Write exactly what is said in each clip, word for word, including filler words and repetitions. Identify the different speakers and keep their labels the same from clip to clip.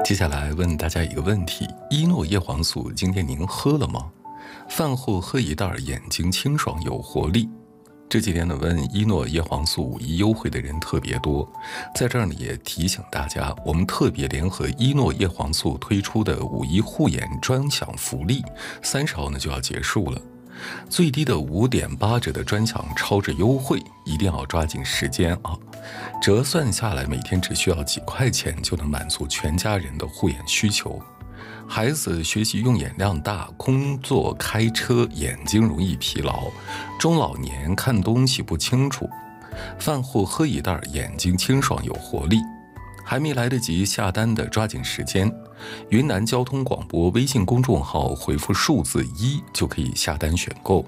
Speaker 1: 接下来问大家一个问题：伊诺叶黄素今天您喝了吗？饭后喝一袋，眼睛清爽有活力。这几天呢，问伊诺叶黄素五一优惠的人特别多，在这儿呢也提醒大家，我们特别联合伊诺叶黄素推出的五一护眼专享福利，三十号呢就要结束了。最低的五点八折的专享超值优惠，一定要抓紧时间啊！折算下来，每天只需要几块钱就能满足全家人的护眼需求。孩子学习用眼量大，工作开车眼睛容易疲劳，中老年看东西不清楚，饭后喝一袋，眼睛清爽有活力。还没来得及下单的抓紧时间，云南交通广播微信公众号回复数字一就可以下单选购。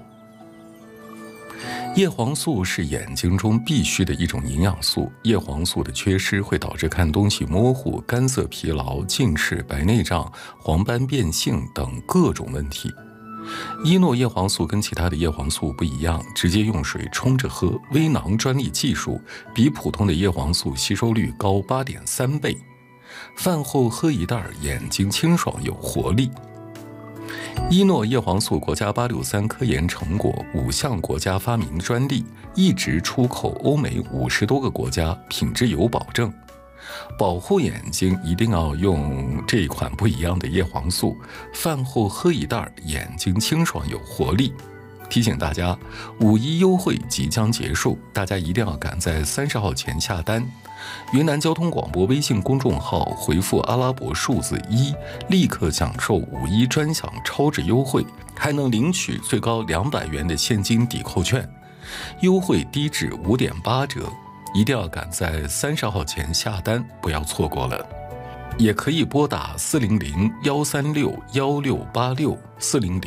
Speaker 1: 叶黄素是眼睛中必须的一种营养素，叶黄素的缺失会导致看东西模糊、干涩疲劳、近视、白内障、黄斑变性等各种问题。伊诺叶黄素跟其他的叶黄素不一样，直接用水冲着喝，微囊专利技术，比普通的叶黄素吸收率高 八点三倍。饭后喝一袋，眼睛清爽有活力。伊诺叶黄素国家八六三科研成果，五项国家发明专利，一直出口欧美五十多个国家，品质有保证。保护眼睛一定要用这一款不一样的叶黄素，饭后喝一袋，眼睛清爽有活力。提醒大家，五一优惠即将结束，大家一定要赶在三十号前下单。云南交通广播微信公众号回复阿拉伯数字一，立刻享受五一专享超值优惠，还能领取最高两百元的现金抵扣券，优惠低至五点八折。一定要赶在三十号前下单，不要错过了。也可以拨打四零零幺三六幺六八六四零零